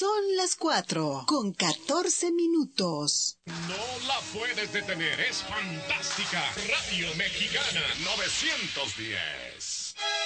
Son las 4:14. No la puedes detener, es fantástica. Radio Mexicana 910.